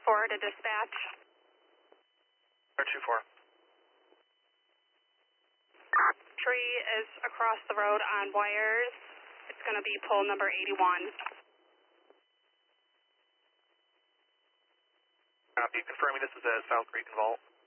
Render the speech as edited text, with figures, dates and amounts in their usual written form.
to dispatch. Air 2-4. Tree is across the road on wires. It's going to be pole number 81. Copy. Confirming this is a South Creek Vault.